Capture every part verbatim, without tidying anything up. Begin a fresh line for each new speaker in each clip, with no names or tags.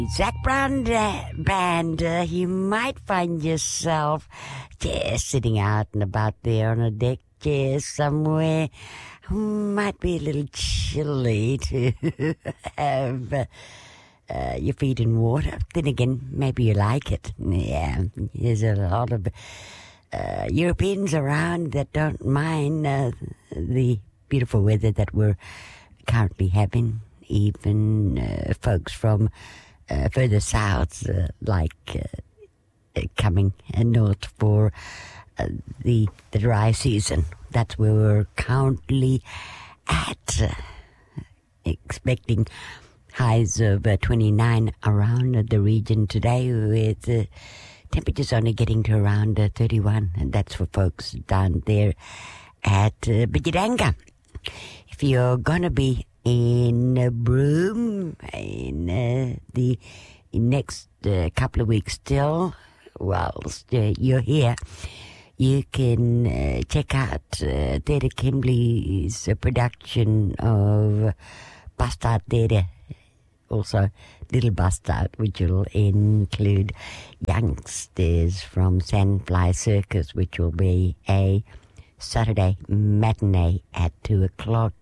Zac Brown uh, Band, uh, you might find yourself just sitting out and about there on a deck chair somewhere. Might be a little chilly to have uh, uh, your feet in water. Then again, maybe you like it. Yeah, there's a lot of uh, Europeans around that don't mind uh, the beautiful weather that we're currently having. Even uh, folks from uh, further south, uh, like uh, coming north for uh, the the dry season. That's where we're currently at, uh, expecting highs of uh, twenty-nine around uh, the region today, with uh, temperatures only getting to around uh, thirty-one, and that's for folks down there at uh, Bidjidanga. If you're going to be in uh, Broome in uh, the next uh, couple of weeks still, whilst uh, you're here, you can uh, check out uh, Theatre Kimbley's uh, production of Bastard Theatre, also Little Bastard, which will include youngsters from Sandfly Circus, which will be a Saturday matinee at two o'clock,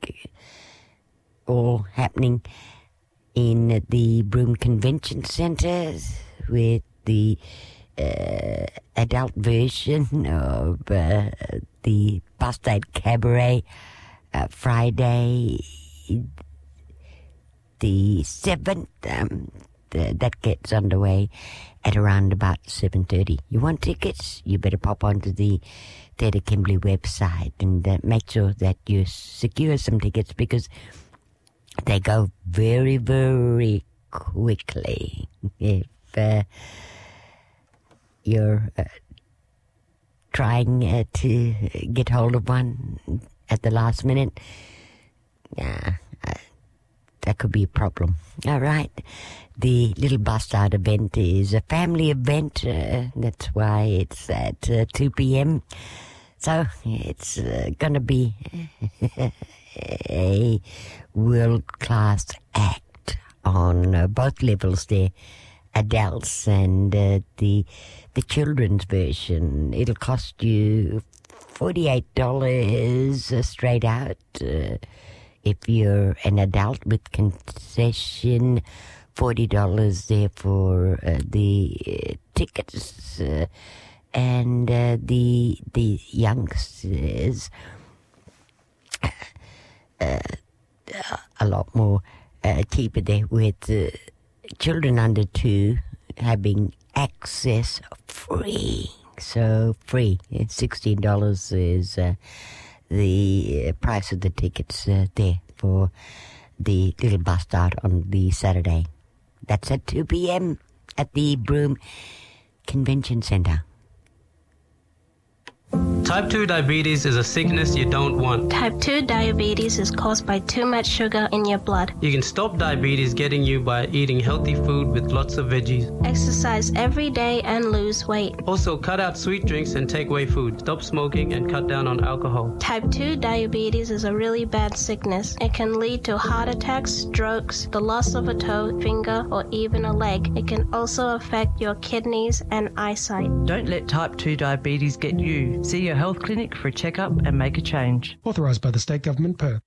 all happening in the Broome Convention Centre, with the Uh, adult version of uh, the Bastard Cabaret uh, Friday the seventh. Um, the, that gets underway at around about seven thirty. You want tickets? You better pop onto the Theatre Kimbley website and uh, make sure that you secure some tickets, because they go very, very quickly. If uh, you're uh, trying uh, to get hold of one at the last minute, yeah, uh, that could be a problem. All right. The Little Bastard event is a family event. Uh, that's why it's at uh, two p.m. So it's uh, going to be a world-class act on uh, both levels there. Adults and uh, the the children's version. It'll cost you forty-eight dollars uh, straight out uh, if you're an adult, with concession forty dollars there for uh, the uh, tickets, uh, and uh, the the youngsters uh, a lot more uh, cheaper there, with uh, children under two having access free. So free. sixteen dollars is uh, the price of the tickets uh, there for the Little Bastard on the Saturday. That's at two p.m. at the Broome Convention Centre.
Type two diabetes is a sickness you don't want.
Type two diabetes is caused by too much sugar in your blood.
You can stop diabetes getting you by eating healthy food with lots of veggies.
Exercise every day and lose weight.
Also, cut out sweet drinks and take away food. Stop smoking and cut down on alcohol.
Type two diabetes is a really bad sickness. It can lead to heart attacks, strokes, the loss of a toe, finger, or even a leg. It can also affect your kidneys and eyesight.
Don't let type two diabetes get you. See your health clinic for a checkup and make a change.
Authorised by the State Government, Perth.